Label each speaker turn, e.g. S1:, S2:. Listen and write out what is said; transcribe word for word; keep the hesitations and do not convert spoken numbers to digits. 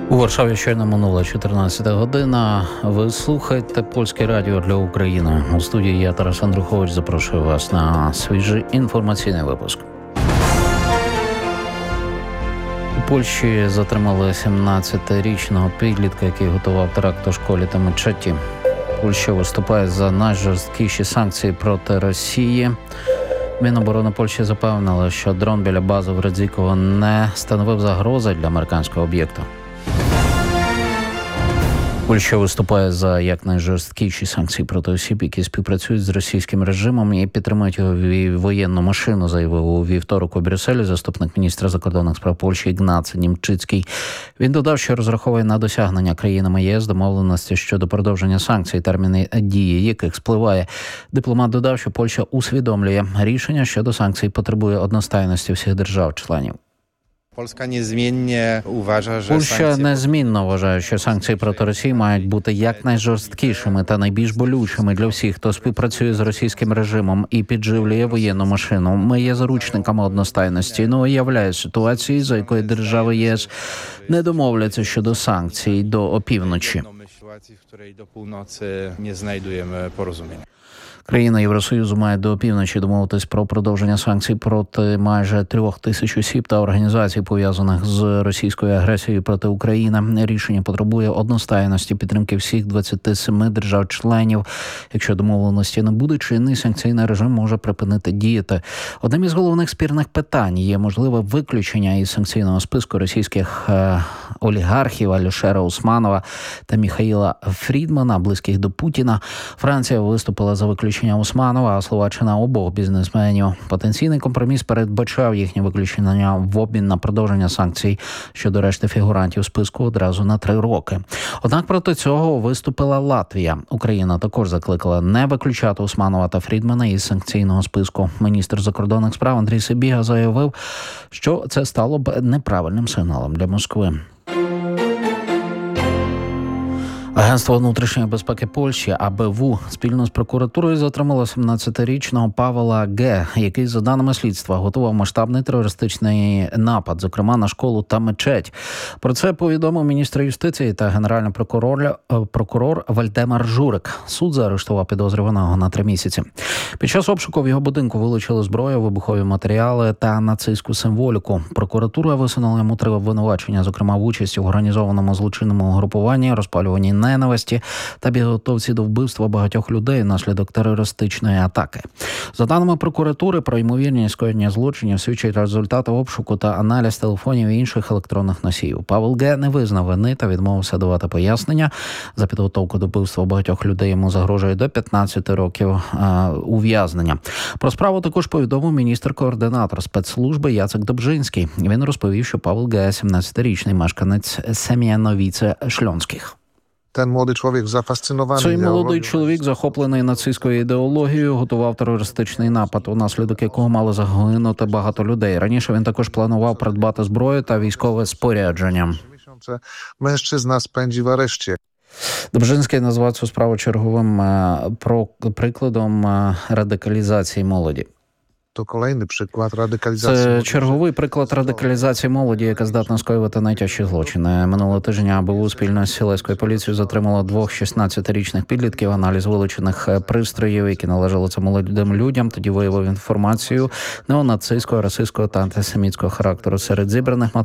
S1: У Варшаві щойно минула чотирнадцята година. Ви слухаєте Польське радіо для України. У студії я, Тарас Андрухович, запрошую вас на свіжий інформаційний випуск. У Польщі затримали сімнадцятирічного підлітка, який готував теракт у школі та мечеті. Польща виступає за найжорсткіші санкції проти Росії. Міноборони Польщі запевнили, що дрон біля бази в Радзіково не становив загрози для американського об'єкту. Польща виступає за якнайжорсткіші санкції проти осіб, які співпрацюють з російським режимом і підтримують його воєнну машину, заявив у вівторок у Брюсселі заступник міністра закордонних справ Польщі Ігнацій Німчицький. Він додав, що розраховує на досягнення країнами ЄС домовленості щодо продовження санкцій, терміни дії яких спливає. Дипломат додав, що Польща усвідомлює, рішення щодо санкцій потребує одностайності всіх держав-членів.
S2: Польська незмінно вважає, що
S1: Польща
S2: санкції...
S1: незмінно вважає, що санкції проти Росії мають бути якнайжорсткішими та найбільш болючими для всіх, хто співпрацює з російським режимом і підживлює воєнну машину. Ми є заручниками одностайності. Не уявляє ситуації, за якої держави ЄС не домовляться щодо санкцій до опівночі.
S2: в której do północy nie znajdujemy porozumienia.
S1: Країна Євросоюзу має до опівночі домовитись про продовження санкцій проти майже трьох тисяч осіб та організацій, пов'язаних з російською агресією проти України. Рішення потребує одностайності підтримки всіх двадцяти семи держав-членів. Якщо домовленості не буде, чинний санкційний режим може припинити діяти. Одним із головних спірних питань є можливе виключення із санкційного списку російських е- олігархів Алішера Усманова та Міхаїла Фрідмана, близьких до Путіна. Франція виступила за виключення Усманова, а Словаччина обох бізнесменів. Потенційний компроміс передбачав їхнє виключення в обмін на продовження санкцій щодо решти фігурантів списку одразу на три роки. Однак проти цього виступила Латвія. Україна також закликала не виключати Усманова та Фрідмана із санкційного списку. Міністр закордонних справ Андрій Сибіга заявив, що це стало б неправильним сигналом для Москви. Агентство внутрішньої безпеки Польщі А Б В спільно з прокуратурою затримало сімнадцятирічного Павла Г., який, за даними слідства, готував масштабний терористичний напад, зокрема на школу та мечеть. Про це повідомив міністр юстиції та генеральний прокурор, прокурор Вальдемар Журик. Суд заарештував підозрюваного на три місяці. Під час обшуку в його будинку вилучили зброю, вибухові матеріали та нацистську символіку. Прокуратура висунула йому три обвинувачення, зокрема в участі в організованому злочинному угрупуванні, розпалюванні ненависті та підготовці до вбивства багатьох людей внаслідок терористичної атаки. За даними прокуратури, про ймовірність скоєння злочинів свідчать результати обшуку та аналіз телефонів і інших електронних носіїв. Павел Г. не визнав вини та відмовився давати пояснення. За підготовку до вбивства багатьох людей йому загрожує до п'ятнадцяти років а, ув'язнення. Про справу також повідомив міністр-координатор спецслужби Яцек Добжинський. Він розповів, що Павел Г. сімнадцятирічний мешканець Сем'яновіце-Шльонських.
S3: Ten młody człowiek zafascynowany.
S1: Цей молодий чоловік, захоплений нацистською ідеологією, готував терористичний напад, унаслідок якого мало загинути багато людей. Раніше він також планував придбати зброю та військове спорядження.
S3: Mężczyzna spędzi w areszcie.
S1: Добжинський назвав цю справу черговим про прикладом радикалізації молоді.
S3: To kolejny przykład radykalizacji.
S1: Це черговий приклад радикалізації молоді, яка здатна скоювати найтяжчі злочини. Минулого тижня А Б В спільно з сілеською поліцією затримала двох шістнадцятирічних підлітків. Аналіз вилучених пристроїв, які належали цим молодим людям, тоді виявив інформацію неонацистського, расистського та антисемітського характеру. Серед зібраних